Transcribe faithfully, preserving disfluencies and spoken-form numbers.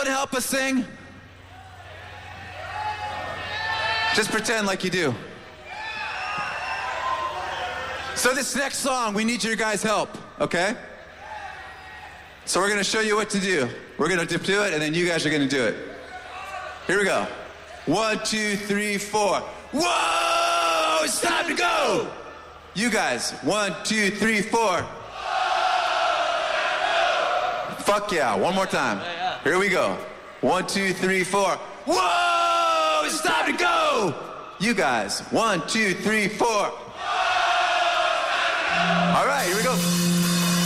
Anyone help us sing? Just pretend like you do. So this next song, we need your guys' help, okay? So we're gonna show you what to do. We're gonna do it, and then you guys are gonna do it. Here we go. One, two, three, four. Whoa! It's time to go! You guys, one, two, three, four. Fuck yeah, one more time. Here we go. One, two, three, four. Whoa! It's time to go! You guys, one, two, three, four. All right, here we go.